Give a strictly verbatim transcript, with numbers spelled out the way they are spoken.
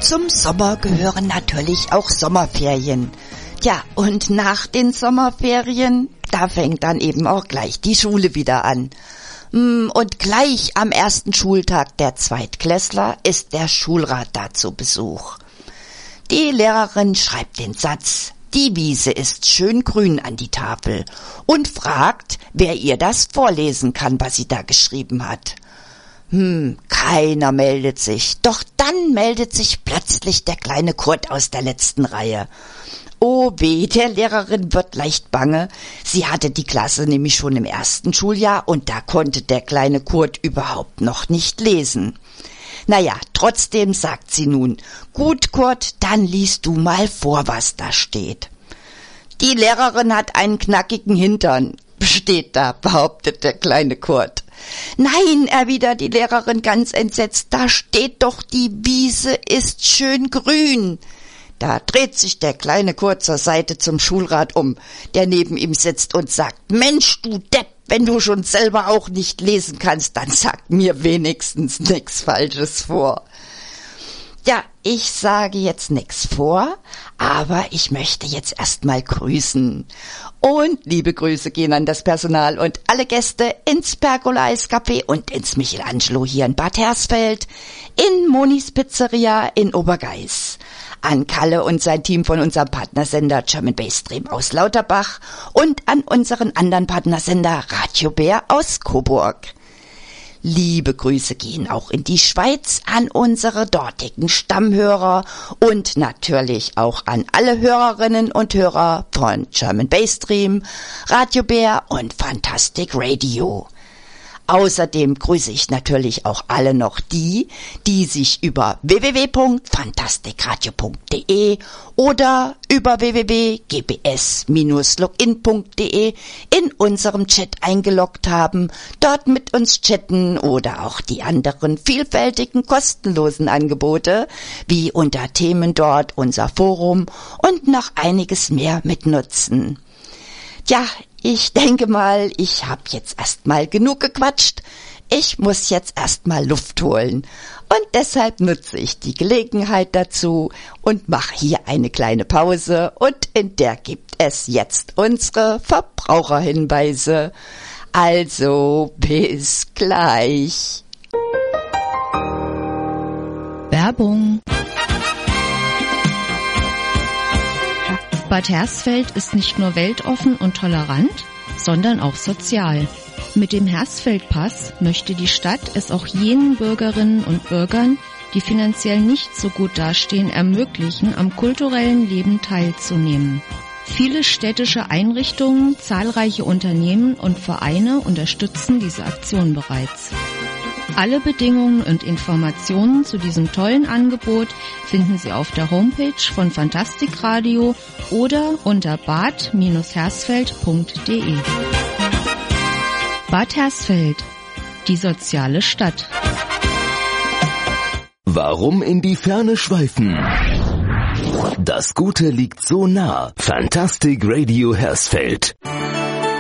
Zum Sommer gehören natürlich auch Sommerferien. Tja, und nach den Sommerferien, da fängt dann eben auch gleich die Schule wieder an. Und gleich am ersten Schultag der Zweitklässler ist der Schulrat da zu Besuch. Die Lehrerin schreibt den Satz, die Wiese ist schön grün an die Tafel und fragt, wer ihr das vorlesen kann, was sie da geschrieben hat. Hm, keiner meldet sich, doch dann meldet sich plötzlich der kleine Kurt aus der letzten Reihe. Oh weh, der Lehrerin wird leicht bange. Sie hatte die Klasse nämlich schon im ersten Schuljahr und da konnte der kleine Kurt überhaupt noch nicht lesen. Naja, trotzdem sagt sie nun, gut Kurt, dann liest du mal vor, was da steht. Die Lehrerin hat einen knackigen Hintern, steht da, behauptet der kleine Kurt. Nein, erwidert die Lehrerin ganz entsetzt, da steht doch, die Wiese ist schön grün. Da dreht sich der kleine Kurt zur Seite zum Schulrat um, der neben ihm sitzt und sagt, Mensch, du Depp, wenn du schon selber auch nicht lesen kannst, dann sag mir wenigstens nichts Falsches vor. Ja, ich sage jetzt nichts vor, aber ich möchte jetzt erstmal grüßen. Und liebe Grüße gehen an das Personal und alle Gäste ins Pergola-Eis Café und ins Michelangelo hier in Bad Hersfeld, in Monis Pizzeria in Obergeiß, an Kalle und sein Team von unserem Partnersender German Bass Stream aus Lauterbach und an unseren anderen Partnersender Radio Bär aus Coburg. Liebe Grüße gehen auch in die Schweiz an unsere dortigen Stammhörer und natürlich auch an alle Hörerinnen und Hörer von German Bass Stream, Radio Bär und Fantastic Radio. Außerdem grüße ich natürlich auch alle noch die, die sich über w w w punkt fantastikradio punkt d e oder über w w w punkt g b s Bindestrich login punkt d e in unserem Chat eingeloggt haben, dort mit uns chatten oder auch die anderen vielfältigen kostenlosen Angebote, wie unter Themen dort unser Forum und noch einiges mehr mitnutzen. Tja, ich denke mal, ich habe jetzt erstmal genug gequatscht. Ich muss jetzt erstmal Luft holen. Und deshalb nutze ich die Gelegenheit dazu und mache hier eine kleine Pause. Und in der gibt es jetzt unsere Verbraucherhinweise. Also, bis gleich. Werbung. Bad Hersfeld ist nicht nur weltoffen und tolerant, sondern auch sozial. Mit dem Hersfeld-Pass möchte die Stadt es auch jenen Bürgerinnen und Bürgern, die finanziell nicht so gut dastehen, ermöglichen, am kulturellen Leben teilzunehmen. Viele städtische Einrichtungen, zahlreiche Unternehmen und Vereine unterstützen diese Aktion bereits. Alle Bedingungen und Informationen zu diesem tollen Angebot finden Sie auf der Homepage von Fantastic Radio oder unter bad hersfeld punkt d e. Bad Hersfeld, die soziale Stadt. Warum in die Ferne schweifen? Das Gute liegt so nah. Fantastic Radio Hersfeld.